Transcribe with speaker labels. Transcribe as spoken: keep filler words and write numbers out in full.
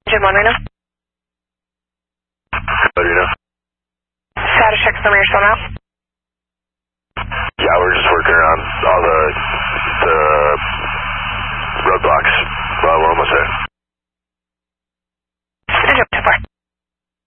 Speaker 1: Jim one Reno.
Speaker 2: Let me know.
Speaker 1: Status check some of your now.
Speaker 2: Yeah, we're just working around all the the roadblocks. Well, we're almost there.